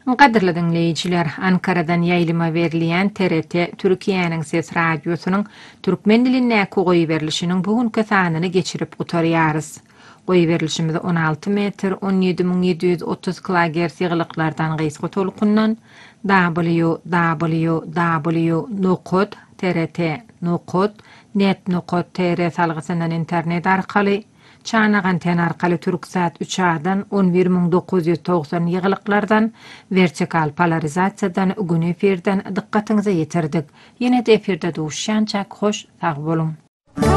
Qadirli dinleyijiler, Ankaradan ýaýlyma berilýän TRT Türkiýanyň Ses radiosynyň türkmen diline goýy berilişiniň bugünkü sanyny geçirip gutarýarys. Goýy berilişimiz 16 metr 17730 kHz ýyglyklardan gysga tolkundan www.trt.net.tr salgysyndan internet arkaly Çanak anten arkaly Türksat 3A-dan 11990 ýyglyklardan vertikal polarizasiýadan gün efirden dykkatyňyza ýetirdik. Ýene-de efirde duşýançak hoş sag bolun.